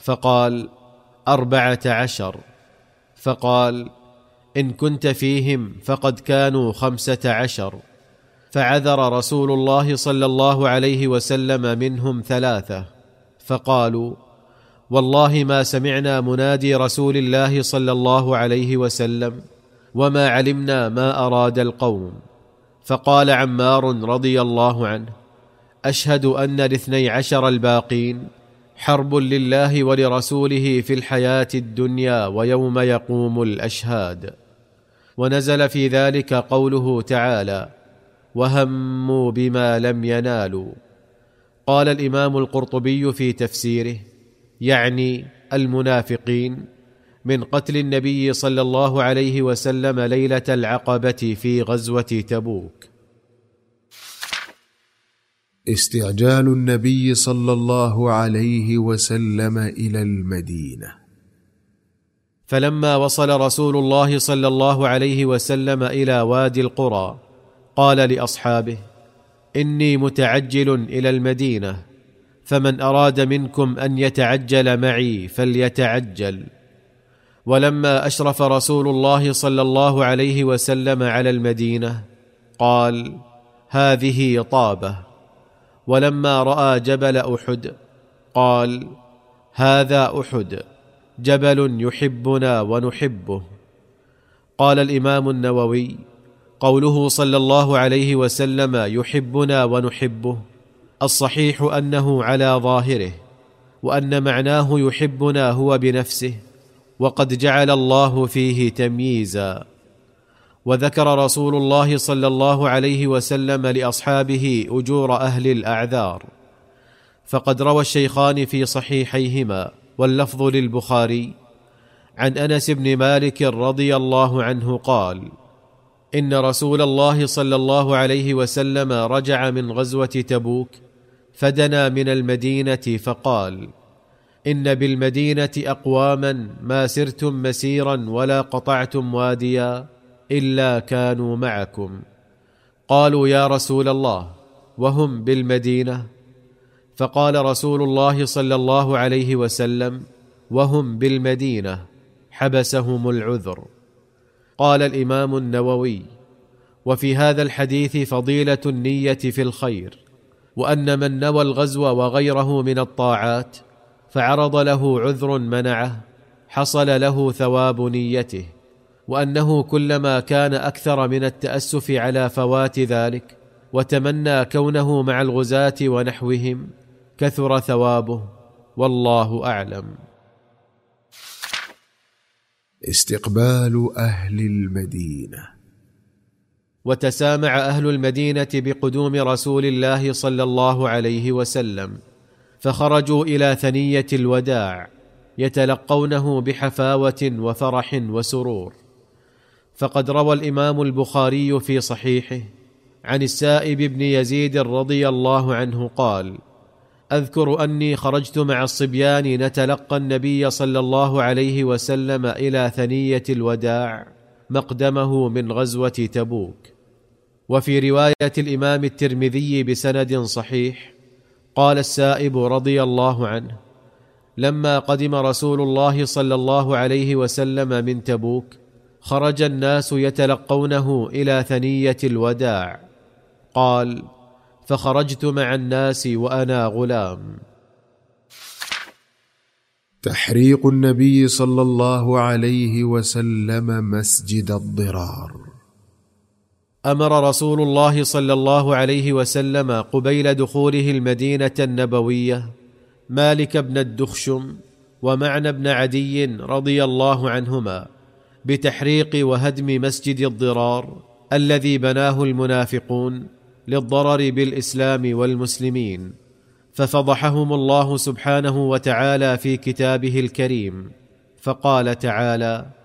فقال: 14. فقال: إن كنت فيهم فقد كانوا 15. فعذر رسول الله صلى الله عليه وسلم منهم 3، فقالوا: والله ما سمعنا منادي رسول الله صلى الله عليه وسلم وما علمنا ما أراد القوم. فقال عمار رضي الله عنه: أشهد أن 12 الباقين حرب لله ولرسوله في الحياة الدنيا ويوم يقوم الأشهاد. ونزل في ذلك قوله تعالى: وهموا بما لم ينالوا. قال الإمام القرطبي في تفسيره: يعني المنافقين، من قتل النبي صلى الله عليه وسلم ليلة العقبة في غزوة تبوك. استعجال النبي صلى الله عليه وسلم إلى المدينة. فلما وصل رسول الله صلى الله عليه وسلم إلى وادي القرى قال لأصحابه: إني متعجل إلى المدينة، فمن أراد منكم أن يتعجل معي فليتعجل. ولما أشرف رسول الله صلى الله عليه وسلم على المدينة قال: هذه طابة. ولما رأى جبل أحد قال: هذا أحد، جبل يحبنا ونحبه. قال الإمام النووي: قوله صلى الله عليه وسلم يحبنا ونحبه، الصحيح أنه على ظاهره، وأن معناه يحبنا هو بنفسه، وقد جعل الله فيه تمييزا. وذكر رسول الله صلى الله عليه وسلم لأصحابه أجور أهل الأعذار. فقد روى الشيخان في صحيحيهما واللفظ للبخاري عن أنس بن مالك رضي الله عنه قال: إن رسول الله صلى الله عليه وسلم رجع من غزوة تبوك فدنا من المدينة فقال: إن بالمدينة أقواما ما سرتم مسيرا ولا قطعتم واديا إلا كانوا معكم. قالوا: يا رسول الله، وهم بالمدينة؟ فقال رسول الله صلى الله عليه وسلم: وهم بالمدينة، حبسهم العذر. قال الإمام النووي: وفي هذا الحديث فضيلة النية في الخير، وأن من نوى الغزو وغيره من الطاعات فعرض له عذر منعه حصل له ثواب نيته، وأنه كلما كان أكثر من التأسف على فوات ذلك وتمنى كونه مع الغزاة ونحوهم كثر ثوابه، والله أعلم. استقبال أهل المدينة. وتسامع أهل المدينة بقدوم رسول الله صلى الله عليه وسلم، فخرجوا إلى ثنية الوداع يتلقونه بحفاوة وفرح وسرور. فقد روى الإمام البخاري في صحيحه عن السائب بن يزيد رضي الله عنه قال: أذكر أني خرجت مع الصبيان نتلقى النبي صلى الله عليه وسلم إلى ثنية الوداع مقدمه من غزوة تبوك. وفي رواية الإمام الترمذي بسند صحيح قال السائب رضي الله عنه: لما قدم رسول الله صلى الله عليه وسلم من تبوك خرج الناس يتلقونه إلى ثنية الوداع. قال: فخرجت مع الناس وأنا غلام. تحريق النبي صلى الله عليه وسلم مسجد الضرار. أمر رسول الله صلى الله عليه وسلم قبيل دخوله المدينة النبوية مالك بن الدخشم ومعنى بن عدي رضي الله عنهما بتحريق وهدم مسجد الضرار الذي بناه المنافقون للضرر بالإسلام والمسلمين، ففضحهم الله سبحانه وتعالى في كتابه الكريم، فقال تعالى: